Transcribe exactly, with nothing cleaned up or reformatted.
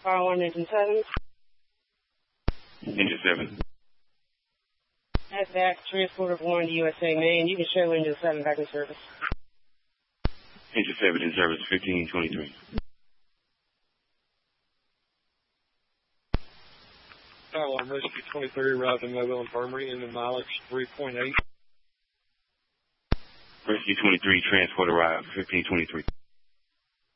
Fire one, engine seven. Engine seven. That's back, transporter one to U S A Main. You can show engine seven back in service. Engine seven in service, fifteen twenty-three. Fire alarm rescue twenty-three, arrived in Mobile Infirmary in the mileage three point eight. Rescue twenty-three, transport arrived, fifteen twenty-three.